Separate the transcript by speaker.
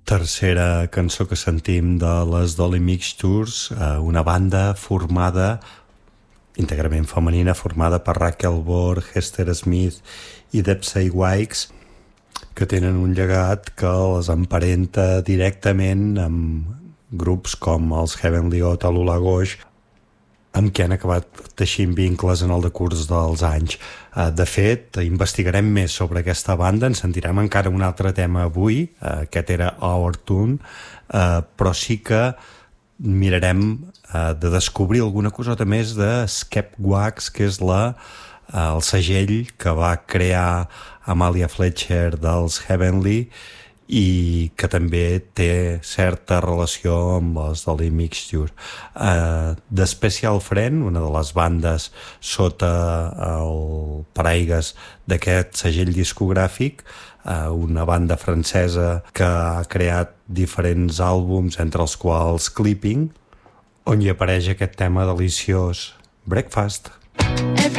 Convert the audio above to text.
Speaker 1: Tercera cançó que sentim de les Dolly Mixtures, una banda formada íntegrament femenina, formada per Raquel Borg, Hester Smith i Debsey Wikes, que tenen un llegat que les emparenta directament amb grups com els Heavenly Oat a l'Ulagoix, amb què han acabat teixint vincles en el decurs dels anys. De fet, investigarem més sobre aquesta banda, en sentirem encara un altre tema avui, aquest era Our Tune, però sí que mirarem de descobrir alguna coseta més de Skep Wax, que és el segell que va crear Amalia Fletcher dels Heavenly i que també té certa relació amb les Dolly Mixture. The Special Friend, una de les bandes sota el paraigues d'aquest segell discogràfic, una banda francesa que ha creat diferents àlbums, entre els quals Clipping, on hi apareix aquest tema deliciós, Breakfast.